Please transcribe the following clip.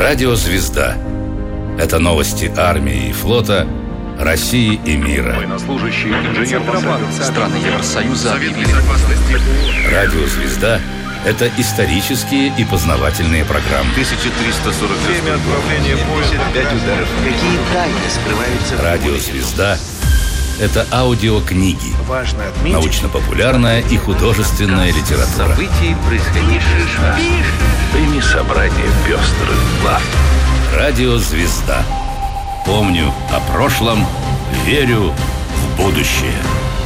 Радиозвезда. Это новости армии и флота, России и мира. Военнослужащий, инженер страны Евросоюза объявили. Радиозвезда – это исторические и познавательные программы. 1340. Время отправления поезда. 5 ударов. Какие тайны скрываются в Радиозвезда – это аудиокниги, Важно отметить, научно-популярная и художественная литература. События, происходившие с нами. Прими собрание пестрых глав. Радиозвезда. Помню о прошлом, верю в будущее.